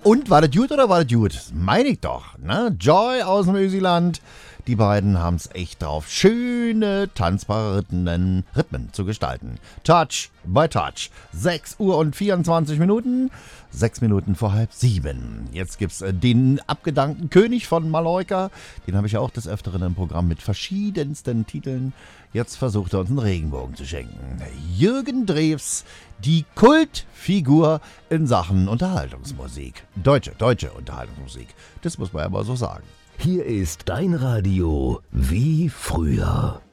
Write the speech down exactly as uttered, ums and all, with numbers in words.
Und war das gut oder war das gut? Meine ich doch. Ne? Joy aus Neuseeland. Die beiden haben es echt drauf, schöne, tanzbare Rhythmen, Rhythmen zu gestalten. Touch by Touch. sechs Uhr und vierundzwanzig Minuten. sechs Minuten vor halb sieben. Jetzt gibt's äh, den abgedankten König von Mallorca. Den habe ich ja auch des Öfteren im Programm mit verschiedensten Titeln. Jetzt versucht er uns einen Regenbogen zu schenken. Jürgen Drews, die Kultfigur in Sachen Unterhaltungsmusik. Deutsche, deutsche Unterhaltungsmusik. Das muss man ja mal so sagen. Hier ist dein Radio wie früher.